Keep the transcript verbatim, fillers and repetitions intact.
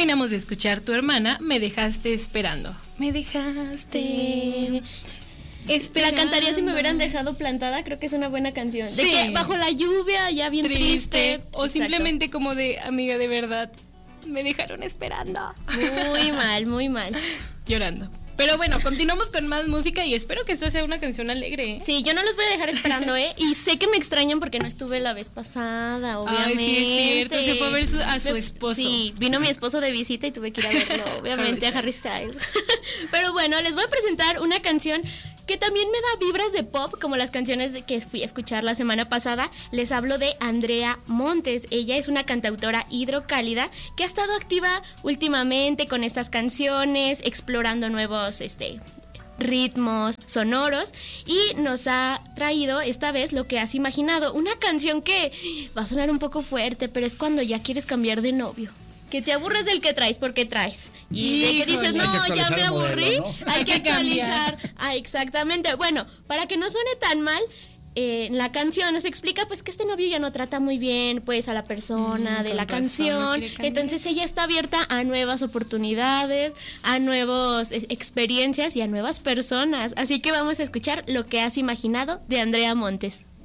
terminamos de escuchar Tu hermana, Me dejaste esperando. Me dejaste esperando. La cantaría si me hubieran dejado plantada, creo que es una buena canción. Sí. De que bajo la lluvia, ya bien triste. triste. O Exacto. simplemente como de, amiga, de verdad, me dejaron esperando. Muy mal, muy mal. Llorando. Pero bueno, continuamos con más música y espero que esta sea una canción alegre, ¿eh? Sí, yo no los voy a dejar esperando, ¿eh? Y sé que me extrañan porque no estuve la vez pasada, obviamente. Ay, sí es cierto, se fue a ver su, a su Me, esposo. Sí, vino mi esposo de visita y tuve que ir a verlo, obviamente, Harry a Harry Styles. Pero bueno, les voy a presentar una canción que también me da vibras de pop, como las canciones de que fui a escuchar la semana pasada. Les hablo de Andrea Montes. Ella es una cantautora hidrocálida que ha estado activa últimamente con estas canciones, explorando nuevos este, ritmos sonoros, y nos ha traído esta vez Lo que has imaginado, una canción que va a sonar un poco fuerte, pero es cuando ya quieres cambiar de novio. Que te aburres del que traes porque traes. Y de que dices, no, ya me aburrí, modelo, ¿no? hay que actualizar. Ah, exactamente. Bueno, para que no suene tan mal, eh, la canción nos explica pues que este novio ya no trata muy bien pues a la persona Mm, de con la razón, canción. no quiere cambiar. Entonces ella está abierta a nuevas oportunidades, a nuevas eh, experiencias y a nuevas personas. Así que vamos a escuchar Lo que has imaginado de Andrea Montes.